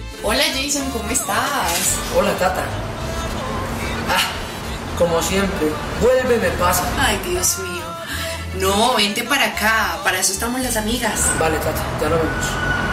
Hola Jason, ¿cómo estás? Hola, Tata. Como siempre, vuelve, me pasa. Ay, Dios mío. No, vente para acá, para eso estamos las amigas. Vale, Tata, ya lo vemos.